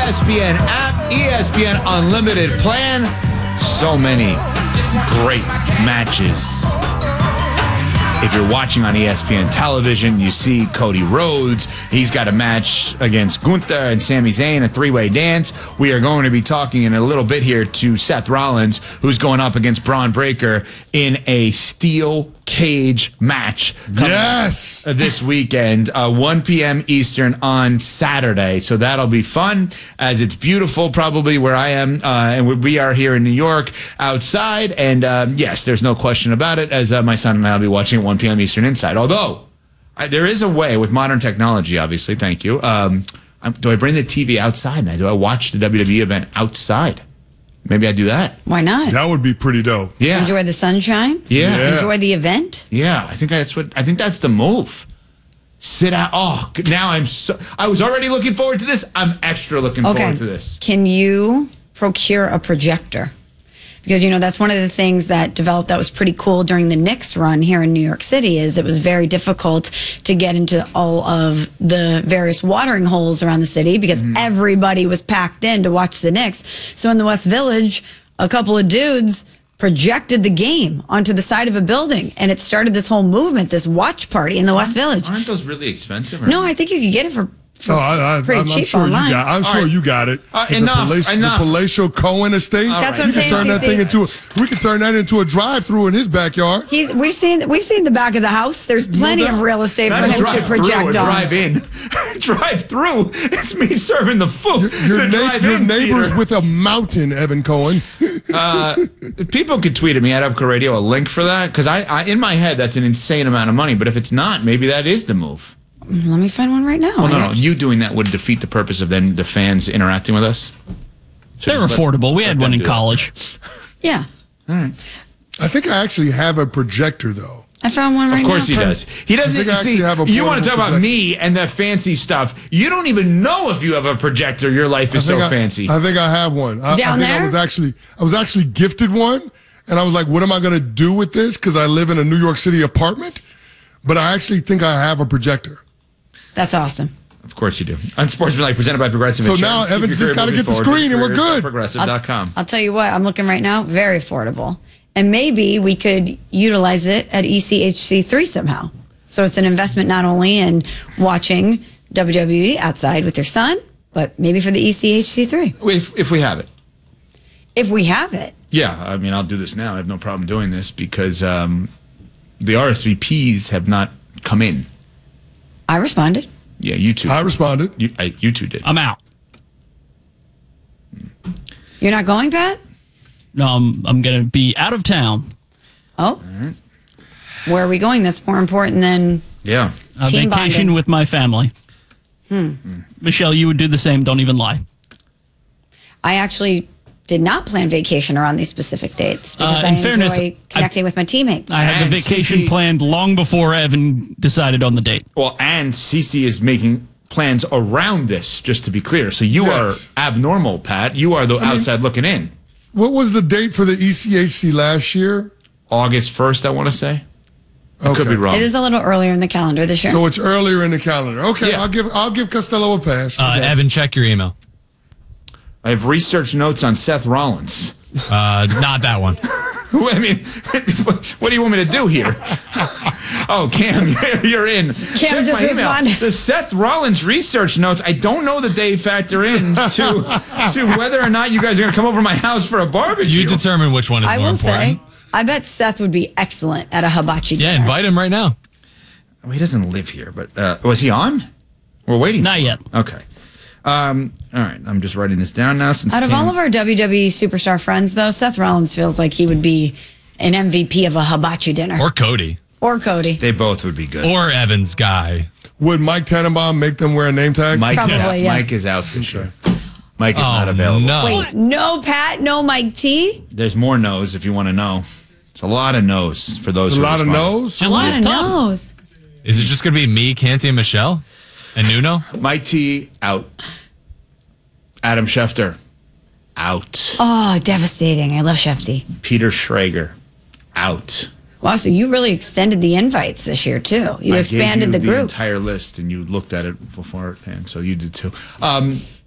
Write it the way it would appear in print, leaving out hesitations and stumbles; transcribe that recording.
ESPN app, ESPN Unlimited plan. So many great matches. If you're watching on ESPN television, you see Cody Rhodes. He's got a match against Gunther and Sami Zayn, a three-way dance. We are going to be talking in a little bit here to Seth Rollins, who's going up against Braun Breaker in a steel cage match. Yes! This weekend, 1 p.m. Eastern on Saturday. So that'll be fun, as it's beautiful probably where I am. And we are here in New York outside. And yes, there's no question about it, as my son and I will be watching at 1 p.m. Eastern inside. Although, there is a way with modern technology, obviously. Thank you. Do I bring the TV outside now? Do I watch the WWE event outside? Maybe I do that. Why not? That would be pretty dope. Yeah. Enjoy the sunshine. Yeah. Enjoy the event. Yeah, I think that's the move. Sit out. Oh, now I was already looking forward to this. I'm extra looking forward to this. Can you procure a projector? Because, that's one of the things that developed that was pretty cool during the Knicks run here in New York City is it was very difficult to get into all of the various watering holes around the city because everybody was packed in to watch the Knicks. So in the West Village, a couple of dudes projected the game onto the side of a building, and it started this whole movement, this watch party in the West Village. Aren't those really expensive? No, I think you could get it for pretty cheap sure online. I'm sure you got it. Enough. The Palatial Cohen estate. That's what I'm saying. We could turn that into a drive-through in his backyard. We've seen the back of the house. There's plenty of real estate for him to project on. Drive in, drive through. It's me serving the food. Your neighbor's with a mountain, Evan Cohen. People could tweet at me at Upco Radio a link for that because I in my head that's an insane amount of money. But if it's not, maybe that is the move. Let me find one right now. Well, no. You doing that would defeat the purpose of then the fans interacting with us. So they're affordable. We had one in college. Yeah. All right. I think I actually have a projector, though. I found one right now. Of course he does. He doesn't see. You want to talk about me and that fancy stuff. You don't even know if you have a projector. Your life is so fancy. I think I have one. Down there? I was actually gifted one, and I was like, what am I going to do with this? Because I live in a New York City apartment. But I actually think I have a projector. That's awesome. Of course you do. Unsportsmanlike, presented by Progressive So Insurance. now Evan's just got to get the screen and we're good. Progressive.com. I'll tell you what, I'm looking right now, very affordable. And maybe we could utilize it at ECHC3 somehow. So it's an investment not only in watching WWE outside with your son, but maybe for the ECHC3. If we have it. If we have it. Yeah, I mean, I'll do this now. I have no problem doing this because the RSVPs have not come in. I responded. Yeah, you two. I responded. You two did. I'm out. You're not going, Pat? No, I'm going to be out of town. Oh. Right. Where are we going? That's more important than team vacation bonding. with my family. Michelle, you would do the same. Don't even lie. I actually did not plan vacation around these specific dates because I enjoy connecting with my teammates. I had the vacation planned long before Evan decided on the date. Well, and Cece is making plans around this, just to be clear. So you are abnormal, Pat. You are the outside looking in. What was the date for the ECHC last year? August 1st, I want to say. I could be wrong. It is a little earlier in the calendar this year. So it's earlier in the calendar. Okay, yeah. I'll give Costello a pass. Evan, check your email. I have research notes on Seth Rollins. Not that one. I mean, what do you want me to do here? Oh, Cam, you're in. Cam just responded. The Seth Rollins research notes, I don't know that they factor in to whether or not you guys are going to come over to my house for a barbecue. You determine which one is more important. Say, I bet Seth would be excellent at a hibachi dinner. Yeah, invite him right now. Well, he doesn't live here, but was he on? We're waiting Not yet. Okay. All right, I'm just writing this down now. Out of all of our WWE superstar friends, though, Seth Rollins feels like he would be an MVP of a hibachi dinner. Or Cody. They both would be good. Or Evan's guy. Would Mike Tannenbaum make them wear a name tag? Probably, yes. Mike is out this year. Mike is not available. No. Wait, no Pat, no Mike T? There's more no's if you want to know. It's a lot of no's for those who respond. A lot of no's? A lot of no's. Is it just going to be me, Canty, and Michelle? And Nuno? Mike T, out. Adam Schefter, out. Oh, devastating. I love Shefty. Peter Schrager, out. Wow, so you really extended the invites this year, too. You expanded the group. The entire list, and you looked at it beforehand, so you did too.